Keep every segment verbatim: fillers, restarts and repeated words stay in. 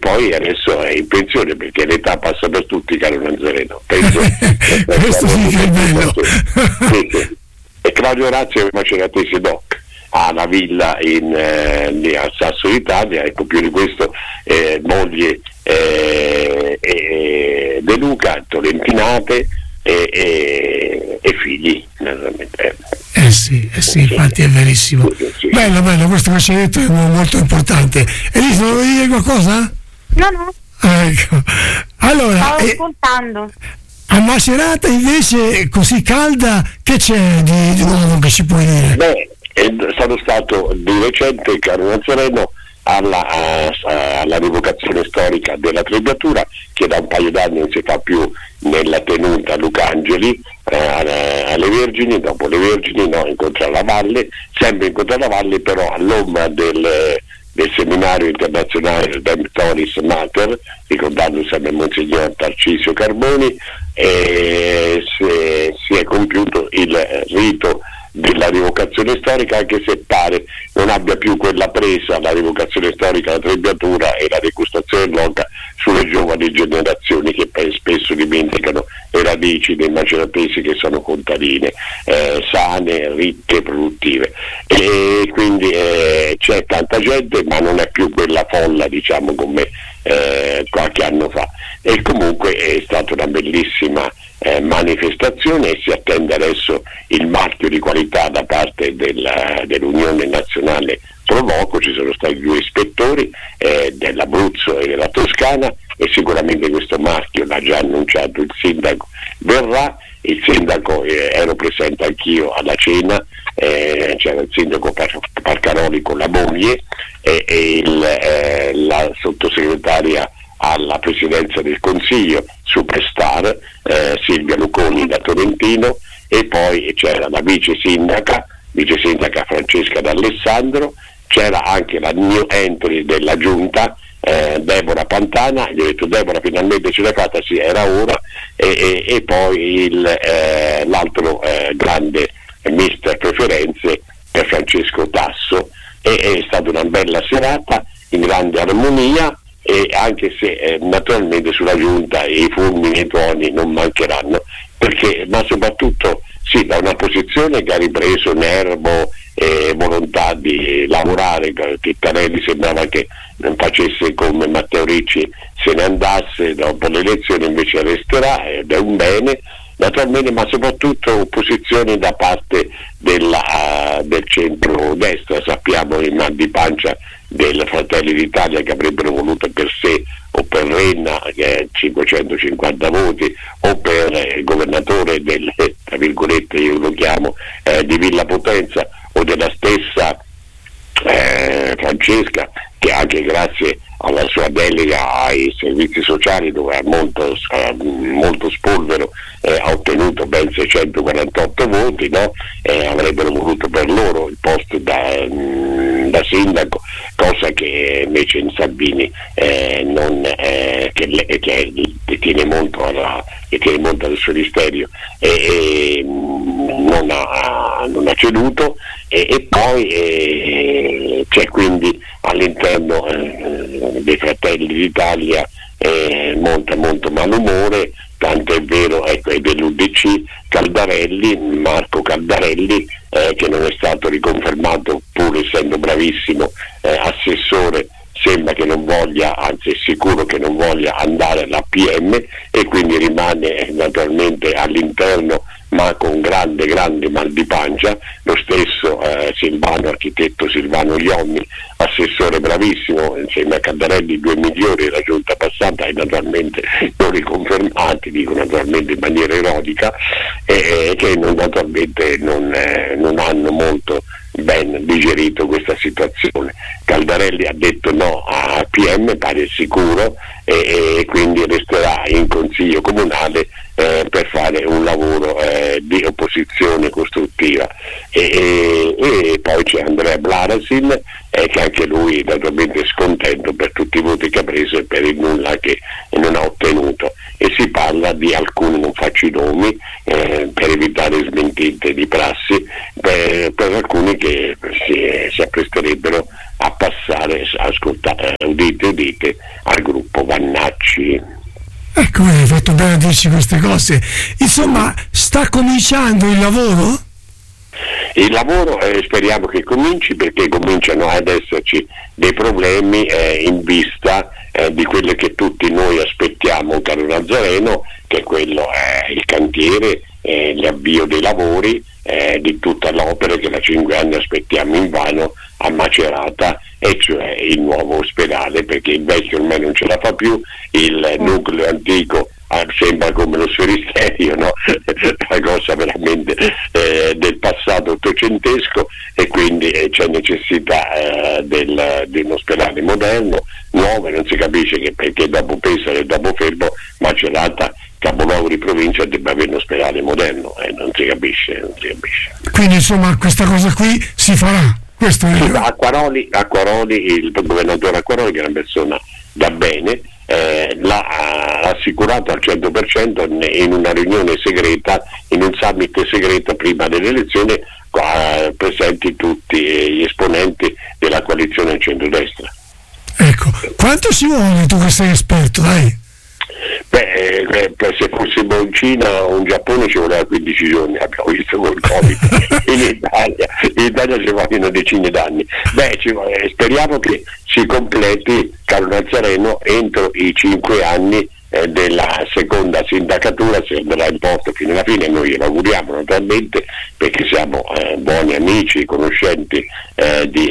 poi adesso è in pensione perché l'età passa per tutti, caro Nazareno. Penso questo sì che è bello. Sì, sì. E Claudio Orazio è maceratese doc, ha una villa in, eh, a Sasso d'Italia, ecco, più di questo eh, moglie eh, eh, De Luca, Tolentinate e, e, e figli naturalmente. Eh sì, eh sì, infatti è verissimo. Sì, sì. Bello, bello, questo che ci hai detto è molto importante. Elisa, vuoi dire qualcosa? No, no. Ecco. Allora, Stavo eh, ascoltando. a Macerata invece così calda, che c'è di, di nuovo che ci puoi dire? Beh, è stato stato di recente, caro Nazareno, alla, a, alla rivocazione storica della Trebbiatura, che da un paio d'anni non si fa più nella tenuta Lucangeli, eh, alle Vergini, dopo le Vergini no, incontra la Valle, sempre incontra la Valle, però all'ombra del, del seminario internazionale Redemptoris Mater, ricordando sempre Monsignor Tarcisio Carboni, e si, si è compiuto il rito della rivocazione storica, anche se pare non abbia più quella presa la rivocazione storica, la Trebbiatura e la degustazione loca sulle giovani generazioni che spesso dimenticano le radici dei maceratesi, che sono contadine, eh, sane, ricche, produttive, e quindi eh, c'è tanta gente, ma non è più quella folla, diciamo, come eh, qualche anno fa, e comunque è stata una bellissima Eh, manifestazione, e si attende adesso il marchio di qualità da parte della, dell'Unione Nazionale Proloco. Ci sono stati due ispettori eh, dell'Abruzzo e della Toscana, e sicuramente questo marchio l'ha già annunciato il sindaco, verrà. Il sindaco, eh, ero presente anch'io alla cena, eh, c'era il sindaco Par- Parcaroli con la moglie e, e il, eh, la sottosegretaria alla presidenza del Consiglio, superstar, eh, Silvia Luconi da Tolentino, e poi c'era la vice sindaca, vice sindaca Francesca D'Alessandro, c'era anche la new entry della giunta, eh, Deborah Pantana. Gli ho detto: Deborah, finalmente ce l'hai fatta, sì, era ora, e, e, e poi il, eh, l'altro eh, grande mister preferenze per Francesco Tasso, e è stata una bella serata in grande armonia, e anche se eh, naturalmente sulla giunta i fulmini e i tuoni non mancheranno, perché, ma soprattutto sì, da una posizione che ha ripreso nervo e volontà di lavorare, che Tarelli sembrava che non facesse come Matteo Ricci, se ne andasse dopo le elezioni, invece resterà, ed è un bene naturalmente, ma soprattutto opposizione da parte della, uh, del centro-destra. Sappiamo il mal di pancia del Fratelli d'Italia, che avrebbero voluto per sé o per Renna, che è cinquecentocinquanta voti, o per il governatore del, tra virgolette io lo chiamo, eh, di Villa Potenza, o della stessa eh, Francesca, che anche grazie alla sua delega ai servizi sociali, dove ha molto, eh, molto spolvero, eh, ha ottenuto ben seicentoquarantotto voti, no? Eh, avrebbero voluto per loro il posto da, mh, da sindaco, cosa che invece in Salvini eh, non, eh, che, le, che le tiene molto alla, che tiene molto al suo ministero, e, e non, ha, non ha ceduto, e, e poi eh, c'è quindi all'interno eh, dei Fratelli d'Italia eh, molto molto malumore, tanto è vero, ecco, è dell'U D C Caldarelli, Marco Caldarelli, eh, che non è stato riconfermato pur essendo bravissimo eh, assessore, sembra che non voglia, anzi è sicuro che non voglia andare alla P M, e quindi rimane naturalmente all'interno, ma con grande grande mal di pancia. Lo stesso eh, Silvano, architetto Silvano Iommi, assessore bravissimo, insieme a Caldarelli due migliori della giunta passata, e naturalmente non riconfermati, dico naturalmente in maniera erotica, e eh, che non, naturalmente non, eh, non hanno molto ben digerito questa situazione. Caldarelli ha detto no a P M, pare sicuro, e, e quindi resterà in consiglio comunale eh, per fare un lavoro eh, di opposizione costruttiva, e, e, e poi c'è Andrea Blarasin, eh, che anche lui naturalmente è scontento per tutti i voti che ha preso e per il nulla che non ha ottenuto, e si parla parla di alcuni, non faccio i nomi eh, per evitare smentite di prassi, per, per alcuni che si, si appresterebbero a passare, ascoltate, udite udite, al gruppo Vannacci. Ecco, hai fatto bene a dirci queste cose. Insomma, sta cominciando il lavoro? Il lavoro eh, speriamo che cominci, perché cominciano ad esserci dei problemi eh, in vista eh, di quelle che tutti noi aspettiamo, caro Nazareno, che quello è il cantiere, eh, l'avvio dei lavori eh, di tutta l'opera che da cinque anni aspettiamo invano a Macerata, e cioè il nuovo ospedale, perché il vecchio ormai non ce la fa più, il nucleo antico ah, sembra come lo sferisterio, no? Una cosa veramente eh, del passato ottocentesco, e quindi eh, c'è necessità eh, del, di un ospedale moderno, nuovo, e non si capisce che perché dopo Pesaro e dopo Fermo Macerata, capoluogo di provincia, debba avere un ospedale moderno, eh, non si capisce, non si capisce. Quindi insomma questa cosa qui si farà. Questo è... Sì, Acquaroli, Acquaroli, il governatore Acquaroli, che è una persona da bene, eh, l'ha assicurato al cento per cento in una riunione segreta, in un summit segreto prima delle elezioni, qua, presenti tutti gli esponenti della coalizione centrodestra. Ecco, quanto si vuole, tu che sei esperto, dai? Beh, eh, se fossimo in Cina o in Giappone ci voleva quindici giorni, abbiamo visto col Covid. in Italia in Italia ci vogliono decine d'anni. Beh, ci, eh, speriamo che si completi, caro Nazareno, entro i cinque anni eh, della seconda sindacatura, se andrà in posto fino alla fine. Noi glielo auguriamo naturalmente, perché siamo eh, buoni amici, conoscenti eh, di,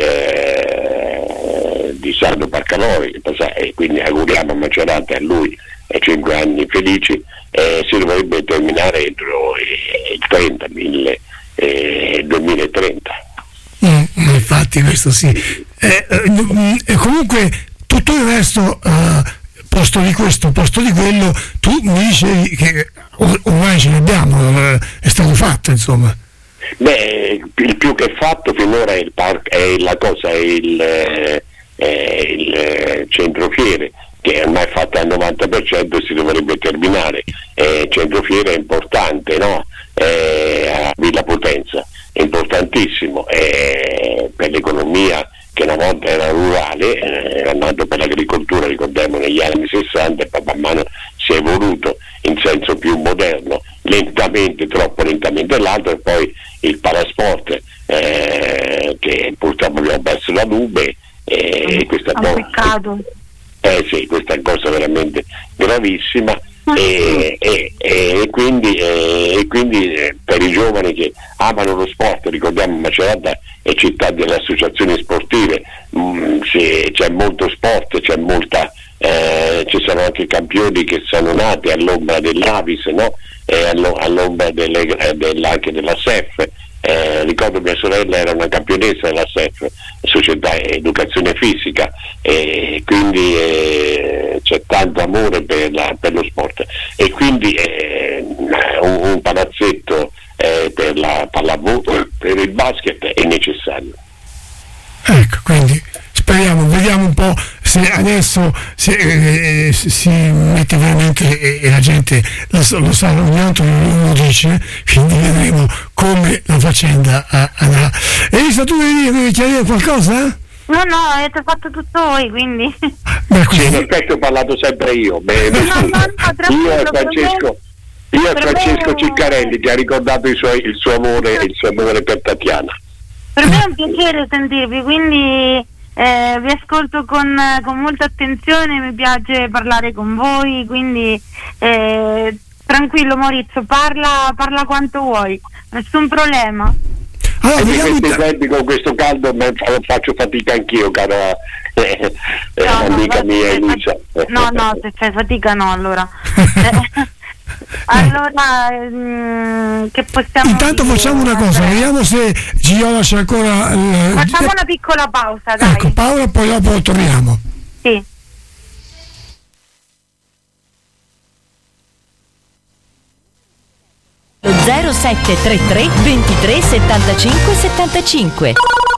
eh, di Sardo Parcalori, e quindi auguriamo a Macerata e a lui e cinque anni felici. Eh, si dovrebbe terminare entro eh, il trenta, mille, eh, duemilatrenta. Mm, infatti questo sì. Eh, eh, comunque tutto il resto, eh, posto di questo, posto di quello, tu mi dicevi che or- ormai ce l'abbiamo, eh, è stato fatto, insomma. Beh, il più che fatto finora è, il park, è la cosa, è il, eh, è il centrofiere, che ormai è fatta al novanta per cento e si dovrebbe terminare. Eh, centrofiere è importante, no? Eh, a Villa Potenza è importantissimo eh, per l'economia, che una volta era rurale, eh, era nato per l'agricoltura, ricordiamo, negli anni sessanta, e poi man mano si è evoluto in senso più moderno, lentamente, troppo lentamente. L'altro è poi il Palasport, eh, che purtroppo abbiamo perso la nube, e mm, questa cosa peccato. Eh sì, questa è una cosa veramente gravissima, e, e, e quindi, e quindi eh, per i giovani che amano lo sport, ricordiamo Macerata è città delle associazioni sportive, mh, sì, c'è molto sport, c'è molta, eh, ci sono anche campioni che sono nati all'ombra dell'Avis, no? E all'ombra delle, delle, anche della S E F. Eh, ricordo mia sorella era una campionessa della S E F, Società Educazione Fisica, e quindi eh, c'è tanto amore per, la, per lo sport, e quindi eh, un, un palazzetto eh, per la pallavolo, per il basket è necessario. Ecco, quindi speriamo, vediamo un po' se adesso se, eh, si mette veramente, e, e la gente lo, lo sa, ogni tanto lo dice, quindi vedremo come la faccenda andrà. Elisa, tu devi, devi chiarire qualcosa? No, no, avete fatto tutto voi, quindi. Beh, sì, in effetti ho parlato sempre io. Beh, no, no, no, io e Francesco, io e Francesco me... Ciccarelli, che ha ricordato i suoi, il suo amore, il suo amore per Tatiana. Per me è un piacere sentirvi, quindi eh, vi ascolto con, con molta attenzione, mi piace parlare con voi, quindi eh, tranquillo Maurizio, parla, parla quanto vuoi, nessun problema. Allora, e di questi tempi con questo caldo faccio fatica anch'io, cara eh, eh, no, amica no, mia Elisa. No, no, se fai fatica no, allora. Allora, mh, che possiamo intanto dire? Facciamo una cosa, vediamo se Gioia c'è ancora. Eh, facciamo una piccola pausa, dai. Ecco, Paola, poi dopo torniamo. Sì. zero sette tre tre ventitré settantacinque settantacinque